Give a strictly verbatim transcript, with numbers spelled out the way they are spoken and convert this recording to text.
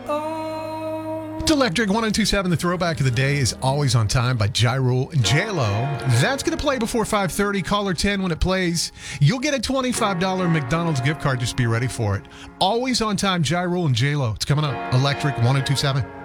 It's Electric one oh two point seven. The throwback of the day is Always on Time by Ja Rule and J-Lo. That's going to play before five thirty. Caller ten when it plays. You'll get a twenty-five dollars McDonald's gift card. Just be ready for it. Always on Time, Ja Rule and J-Lo. It's coming up. Electric one oh two point seven.